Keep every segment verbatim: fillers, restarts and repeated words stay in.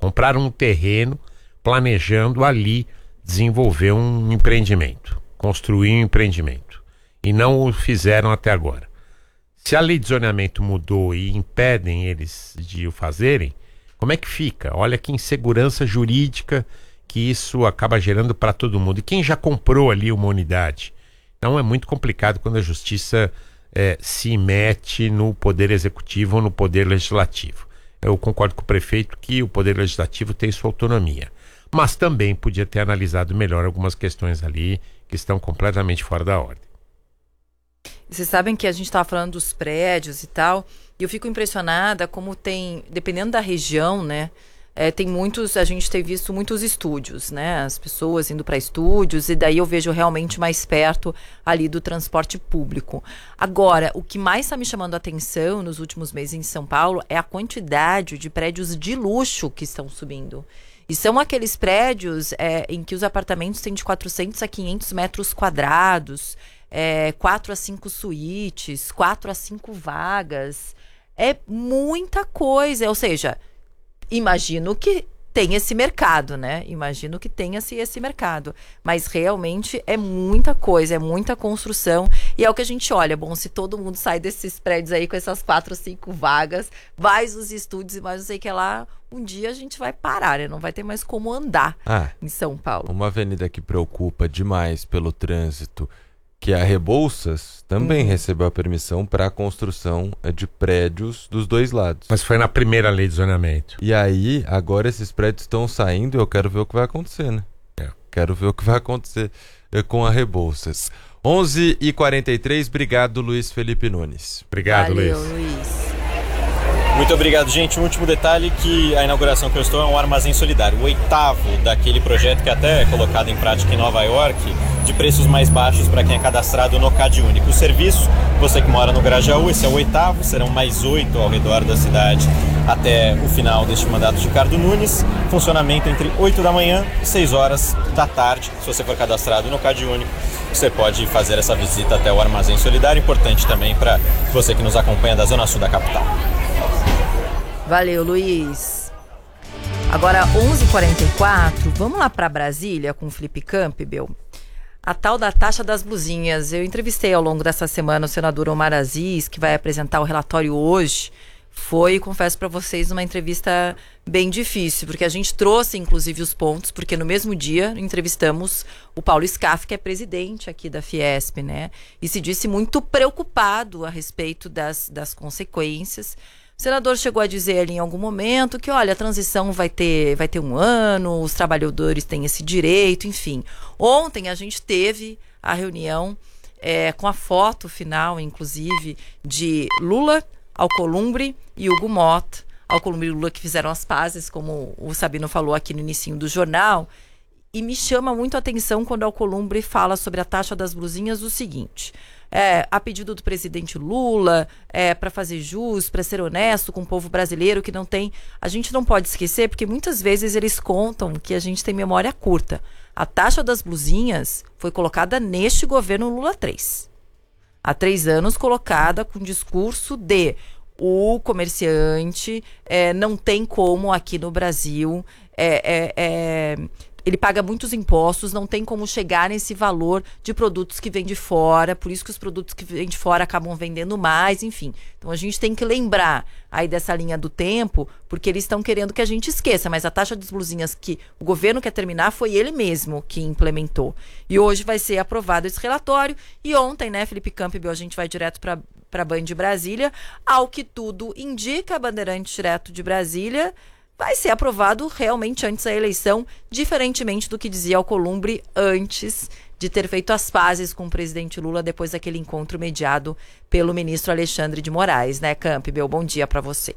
Compraram um terreno, planejando ali desenvolver um empreendimento, construir um empreendimento. E não o fizeram até agora. Se a lei de zoneamento mudou e impedem eles de o fazerem, como é que fica? Olha que insegurança jurídica que isso acaba gerando para todo mundo. E quem já comprou ali uma unidade? Então é muito complicado quando a justiça é, se mete no poder executivo ou no poder legislativo. Eu concordo com o prefeito que o poder legislativo tem sua autonomia, mas também podia ter analisado melhor algumas questões ali que estão completamente fora da ordem. Vocês sabem que a gente estava falando dos prédios e tal, e eu fico impressionada como tem, dependendo da região, né, é, tem muitos, a gente tem visto muitos estúdios, né, as pessoas indo para estúdios, e daí eu vejo realmente mais perto ali do transporte público. Agora, o que mais está me chamando a atenção nos últimos meses em São Paulo é a quantidade de prédios de luxo que estão subindo. E são aqueles prédios é, em que os apartamentos têm de quatrocentos a quinhentos metros quadrados, É, quatro a cinco suítes, quatro a cinco vagas. É muita coisa. Ou seja, imagino que tem esse mercado, né? Imagino que tenha esse, esse mercado. Mas realmente é muita coisa, é muita construção. E é o que a gente olha. Bom, se todo mundo sai desses prédios aí com essas quatro, cinco vagas, mais os estúdios e mais não sei o que lá, um dia a gente vai parar, né? Não vai ter mais como andar ah, em São Paulo. Uma avenida que preocupa demais pelo trânsito, que a Rebouças também uhum. recebeu a permissão para a construção de prédios dos dois lados. Mas foi na primeira lei de zoneamento. E aí, agora esses prédios estão saindo e eu quero ver o que vai acontecer, né? É. Quero ver o que vai acontecer com a Rebouças. onze e quarenta e três, obrigado, Luiz Felipe Nunes. Obrigado, Valeu, Luiz. Luiz. Muito obrigado, gente. Um último detalhe, que a inauguração que eu estou é um armazém solidário, o oitavo daquele projeto que até é colocado em prática em Nova York, de preços mais baixos para quem é cadastrado no CadÚnico. O serviço, você que mora no Grajaú, esse é o oitavo, serão mais oito ao redor da cidade até o final deste mandato de Ricardo Nunes. Funcionamento entre oito da manhã e seis horas da tarde. Se você for cadastrado no CadÚnico, você pode fazer essa visita até o armazém solidário. Importante também para você que nos acompanha da Zona Sul da capital. Valeu, Luiz. Agora, onze e quarenta e quatro, vamos lá para Brasília com o Felipe Campbell. A tal da taxa das blusinhas. Eu entrevistei ao longo dessa semana o senador Omar Aziz, que vai apresentar o relatório hoje. Foi, confesso para vocês, uma entrevista bem difícil, porque a gente trouxe, inclusive, os pontos, porque no mesmo dia entrevistamos o Paulo Scaff, que é presidente aqui da Fiesp, né? E se disse muito preocupado a respeito das, das consequências. O senador chegou a dizer ali em algum momento que, olha, a transição vai ter, vai ter um ano, os trabalhadores têm esse direito, enfim. Ontem a gente teve a reunião é, com a foto final, inclusive, de Lula, Alcolumbre e Hugo Mota. Alcolumbre e Lula que fizeram as pazes, como o Sabino falou aqui no inicinho do jornal. E me chama muito a atenção quando Alcolumbre fala sobre a taxa das blusinhas o seguinte... É, a pedido do presidente Lula, é, para fazer jus, para ser honesto com o povo brasileiro que não tem... A gente não pode esquecer, porque muitas vezes eles contam que a gente tem memória curta. A taxa das blusinhas foi colocada neste governo Lula três. Há três anos colocada com discurso de o comerciante é, não tem como aqui no Brasil... É, é, é, ele paga muitos impostos, não tem como chegar nesse valor de produtos que vêm de fora, por isso que os produtos que vêm de fora acabam vendendo mais, enfim. Então a gente tem que lembrar aí dessa linha do tempo, porque eles estão querendo que a gente esqueça, mas a taxa das blusinhas que o governo quer terminar foi ele mesmo que implementou. E hoje vai ser aprovado esse relatório, e ontem, né, Felipe Campbell, a gente vai direto para para a Band de Brasília, ao que tudo indica, a Bandeirante direto de Brasília, vai ser aprovado realmente antes da eleição, diferentemente do que dizia Alcolumbre antes de ter feito as pazes com o presidente Lula depois daquele encontro mediado pelo ministro Alexandre de Moraes, né, Campbell? Bom dia para você.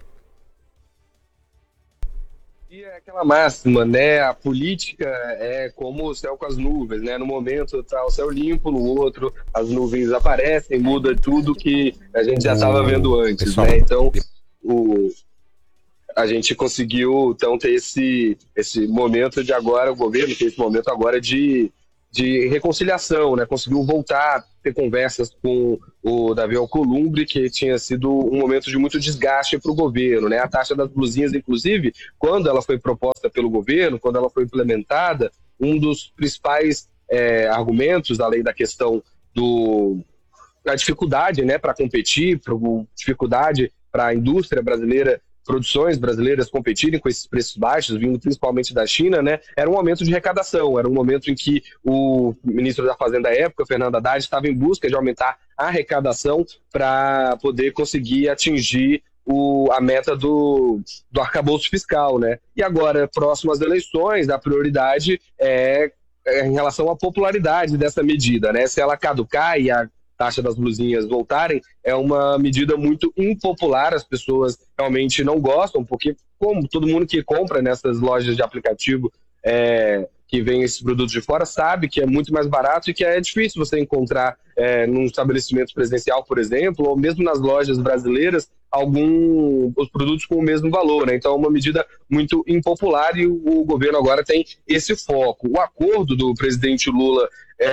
E é aquela máxima, né? A política é como o céu com as nuvens, né? No momento tá o céu limpo, no outro as nuvens aparecem, muda tudo que a gente já estava vendo antes, pessoal, né? Então, o... a gente conseguiu, então, ter esse, esse momento de agora, o governo tem esse momento agora de, de reconciliação, né? Conseguiu voltar a ter conversas com o Davi Alcolumbre, que tinha sido um momento de muito desgaste para o governo, né? A taxa das blusinhas, inclusive, quando ela foi proposta pelo governo, quando ela foi implementada, um dos principais é, argumentos, além da questão do, da dificuldade, né, para competir, pra, dificuldade para a indústria brasileira, produções brasileiras competirem com esses preços baixos, vindo principalmente da China, né, era um momento de arrecadação, era um momento em que o ministro da Fazenda da época, Fernando Haddad, estava em busca de aumentar a arrecadação para poder conseguir atingir o, a meta do, do arcabouço fiscal, né? E agora, próximo às eleições, a prioridade é, é em relação à popularidade dessa medida, né? Se ela caducar e a taxa das blusinhas voltarem, é uma medida muito impopular, as pessoas realmente não gostam, porque como todo mundo que compra nessas lojas de aplicativo é, que vem esses produtos de fora sabe que é muito mais barato e que é difícil você encontrar é, num estabelecimento presencial, por exemplo, ou mesmo nas lojas brasileiras, algum os produtos com o mesmo valor, né? Então é uma medida muito impopular e o, o governo agora tem esse foco. O acordo do presidente Lula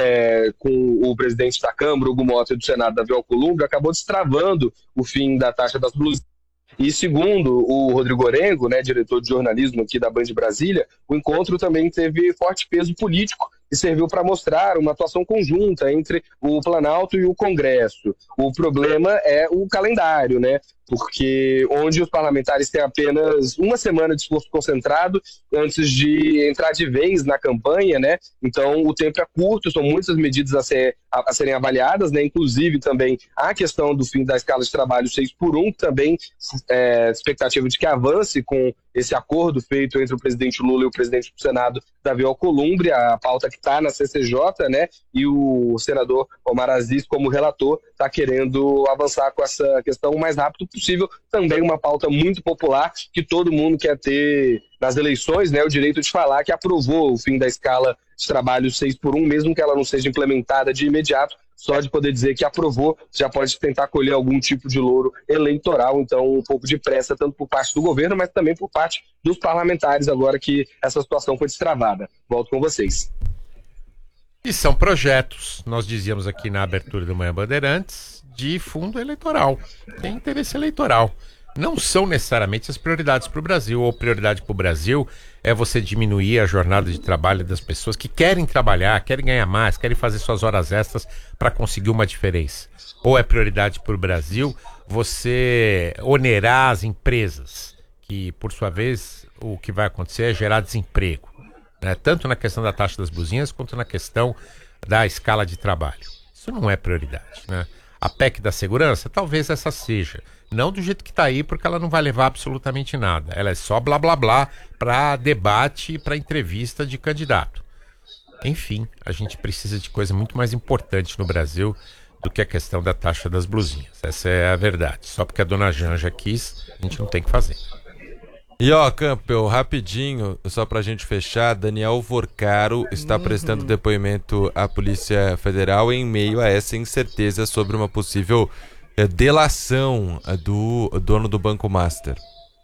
é, com o presidente da Câmara, Hugo Mota, e do Senado, Davi Alcolumbre, acabou destravando o fim da taxa das blusinhas. E segundo o Rodrigo Orengo, né, diretor de jornalismo aqui da Band de Brasília, o encontro também teve forte peso político e serviu para mostrar uma atuação conjunta entre o Planalto e o Congresso. O problema é o calendário, né? Porque onde os parlamentares têm apenas uma semana de esforço concentrado antes de entrar de vez na campanha, né? Então o tempo é curto, são muitas medidas a, ser, a, a serem avaliadas, né? Inclusive também a questão do fim da escala de trabalho seis por um, também é, expectativa de que avance com esse acordo feito entre o presidente Lula e o presidente do Senado, Davi Alcolumbre, a pauta que está na C C J, né? E o senador Omar Aziz, como relator, está querendo avançar com essa questão o mais rápido possível. Também uma pauta muito popular que todo mundo quer ter nas eleições, né? O direito de falar que aprovou o fim da escala de trabalho seis por um, mesmo que ela não seja implementada de imediato. Só de poder dizer que aprovou, já pode tentar colher algum tipo de louro eleitoral. Então, um pouco de pressa, tanto por parte do governo, mas também por parte dos parlamentares, agora que essa situação foi destravada. Volto com vocês. E são projetos, nós dizíamos aqui na abertura do Manhã Bandeirantes, de fundo eleitoral. Tem interesse eleitoral. Não são necessariamente as prioridades para o Brasil. Ou prioridade para o Brasil é você diminuir a jornada de trabalho das pessoas que querem trabalhar, querem ganhar mais, querem fazer suas horas extras para conseguir uma diferença. Ou é prioridade para o Brasil você onerar as empresas, que por sua vez o que vai acontecer é gerar desemprego, né? Tanto na questão da taxa das blusinhas quanto na questão da escala de trabalho. Isso não é prioridade, né? A P E C da segurança, talvez essa seja. Não do jeito que está aí, porque ela não vai levar absolutamente nada. Ela é só blá blá blá para debate e para entrevista de candidato. Enfim, a gente precisa de coisa muito mais importante no Brasil do que a questão da taxa das blusinhas. Essa é a verdade. Só porque a dona Janja quis, a gente não tem que fazer. E ó, Campbell, rapidinho, só pra gente fechar, Daniel Vorcaro está uhum. prestando depoimento à Polícia Federal em meio a essa incerteza sobre uma possível eh, delação do dono do Banco Master.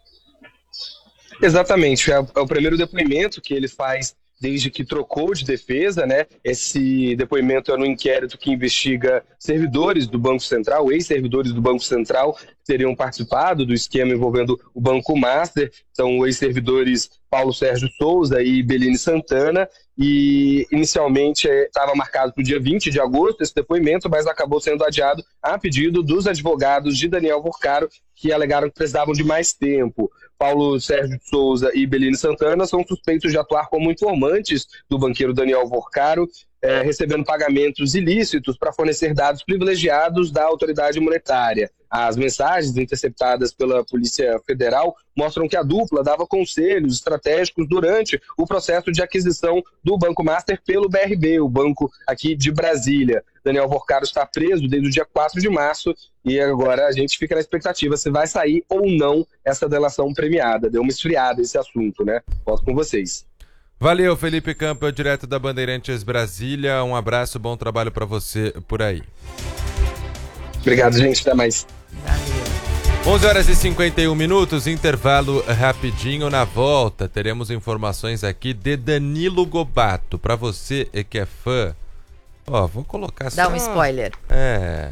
Exatamente, é o, é o primeiro depoimento que ele faz desde que trocou de defesa, né? Esse depoimento é no inquérito que investiga servidores do Banco Central, ex-servidores do Banco Central, que teriam participado do esquema envolvendo o Banco Master. São ex-servidores Paulo Sérgio Souza e Beline Santana, e inicialmente estava marcado para o dia vinte de agosto esse depoimento, mas acabou sendo adiado a pedido dos advogados de Daniel Vorcaro, que alegaram que precisavam de mais tempo. Paulo Sérgio Souza e Beline Santana são suspeitos de atuar como informantes do banqueiro Daniel Vorcaro, é, recebendo pagamentos ilícitos para fornecer dados privilegiados da autoridade monetária. As mensagens interceptadas pela Polícia Federal mostram que a dupla dava conselhos estratégicos durante o processo de aquisição do Banco Master pelo B R B, o banco aqui de Brasília. Daniel Vorcaro está preso desde o dia quatro de março e agora a gente fica na expectativa se vai sair ou não essa delação premiada. Deu uma esfriada esse assunto, né? Volto com vocês. Valeu, Felipe Campbell, direto da Bandeirantes Brasília. Um abraço, bom trabalho para você por aí. Obrigado, gente. Até mais. Valeu. onze horas e cinquenta e um minutos, intervalo rapidinho. Na volta teremos informações aqui de Danilo Gobato. Pra você que é fã, ó, vou colocar só... Dá um spoiler. É...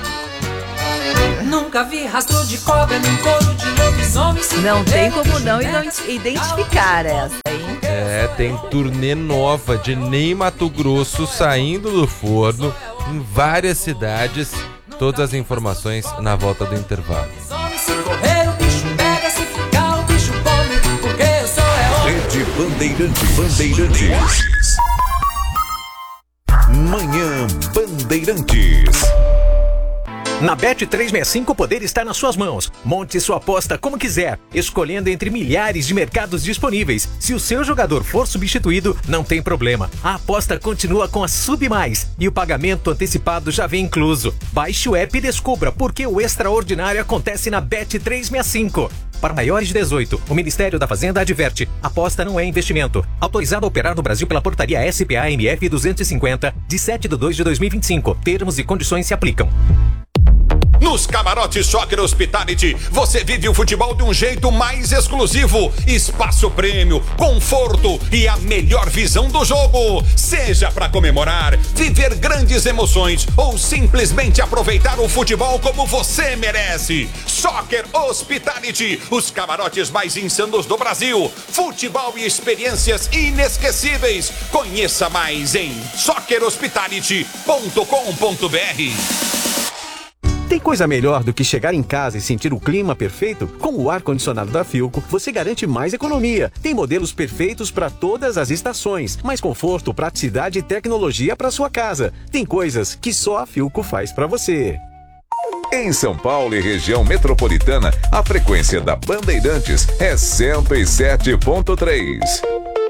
Nunca vi rastro de cobra nem couro de lobisomem. Não tem como não identificar essa, hein? É, tem turnê nova de Ney Matogrosso saindo do forno em várias cidades. Todas as informações na volta do intervalo. Se correr o bicho pega, se ficar o bicho come, porque eu sou é homem. Rede Bandeirantes. Bandeirantes. Manhã Bandeirantes. Na Bet trezentos e sessenta e cinco o poder está nas suas mãos. Monte sua aposta como quiser, escolhendo entre milhares de mercados disponíveis. Se o seu jogador for substituído, não tem problema. A aposta continua com a Sub Mais e o pagamento antecipado já vem incluso. Baixe o app e descubra por que o extraordinário acontece na Bet trezentos e sessenta e cinco. Para maiores de dezoito, o Ministério da Fazenda adverte: aposta não é investimento. Autorizado a operar no Brasil pela portaria S P A M F duzentos e cinquenta, de sete de dois de dois mil e vinte e cinco. Termos e condições se aplicam. Nos camarotes Soccer Hospitality, você vive o futebol de um jeito mais exclusivo. Espaço prêmio, conforto e a melhor visão do jogo. Seja para comemorar, viver grandes emoções ou simplesmente aproveitar o futebol como você merece. Soccer Hospitality, os camarotes mais insanos do Brasil. Futebol e experiências inesquecíveis. Conheça mais em soccer hospitality ponto com ponto b r. Tem coisa melhor do que chegar em casa e sentir o clima perfeito? Com o ar-condicionado da Philco, você garante mais economia. Tem modelos perfeitos para todas as estações, mais conforto, praticidade e tecnologia para sua casa. Tem coisas que só a Philco faz para você. Em São Paulo e região metropolitana, a frequência da Bandeirantes é cento e sete ponto três.